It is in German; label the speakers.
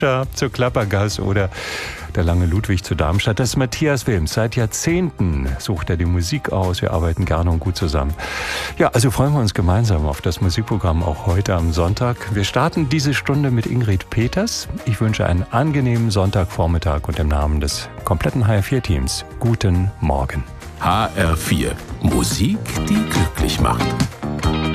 Speaker 1: Zur Klappergasse oder der lange Ludwig zu Darmstadt. Das ist Matthias Wilms. Seit Jahrzehnten sucht er die Musik aus. Wir arbeiten gerne und gut zusammen. Ja, also freuen wir uns gemeinsam auf das Musikprogramm auch heute am Sonntag. Wir starten diese Stunde mit Ingrid Peters. Ich wünsche einen angenehmen Sonntagvormittag und im Namen des kompletten HR4-Teams guten Morgen.
Speaker 2: HR4. Musik, die glücklich macht.